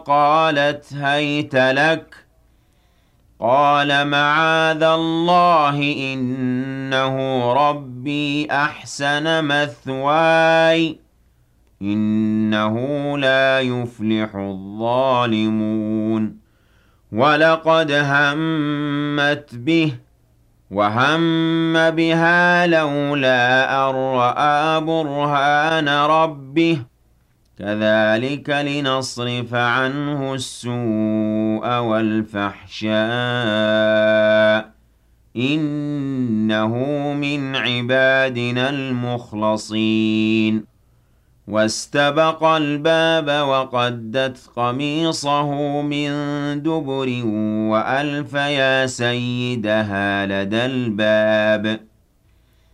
قالت هيت لك قال معاذ الله إنه ربي أحسن مثواي إنه لا يفلح الظالمون ولقد همت به وهم بها لولا أن رأى برهان ربه كذلك لنصرف عنه السوء والفحشاء إنه من عبادنا المخلصين واستبق الباب وقدت قميصه من دبر وألف يا سيدها لدى الباب